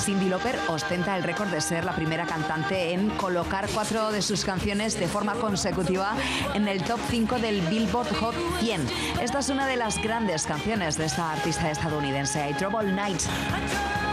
Cyndi Lauper ostenta el récord de ser la primera cantante en colocar 4 de sus canciones de forma consecutiva en el top 5 del Billboard Hot 100. Esta es una de las grandes canciones de esta artista estadounidense, I Trouble Night.